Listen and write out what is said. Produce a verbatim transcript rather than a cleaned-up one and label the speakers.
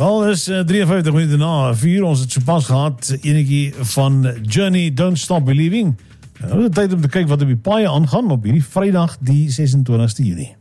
Speaker 1: Wel, is uh, drieënvyftig minute na vier. Ons het sopas gehad enetjie van Journey, Don't Stop Believing. Nou, dit is tyd om te kyk wat op die paaie aangaan op hierdie Vrydag die ses en twintigste Junie.